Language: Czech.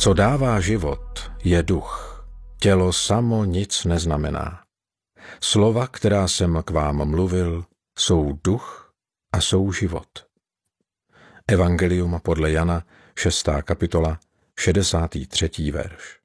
Co dává život, je duch. Tělo samo nic neznamená. Slova, která jsem k vám mluvil, jsou duch a jsou život. Evangelium podle Jana, 6. kapitola, 63. verš.